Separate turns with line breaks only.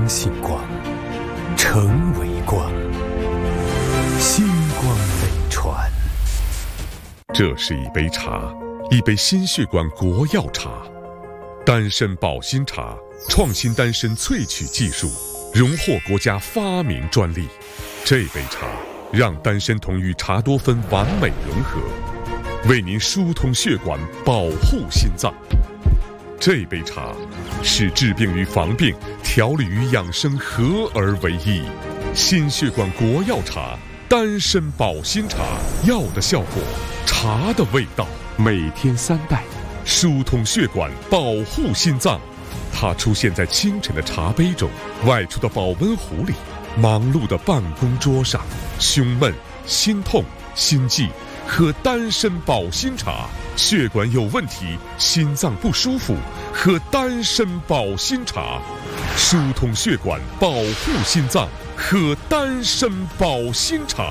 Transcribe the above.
信光，成为光，星光飞传。
这是一杯茶，一杯心血管国药茶，丹参保心茶，创新丹参萃取技术，荣获国家发明专利。这杯茶让丹参酮与茶多酚完美融合，为您疏通血管，保护心脏。这杯茶使治病与防病、调理与养生合而为一。心血管国药茶，丹参保心茶，药的效果，茶的味道。每天3袋，疏通血管，保护心脏。它出现在清晨的茶杯中，外出的保温壶里，忙碌的办公桌上。胸闷、心痛、心悸，喝丹参保心茶；血管有问题，心脏不舒服，喝丹参保心茶。疏通血管，保护心脏，喝丹参保心茶。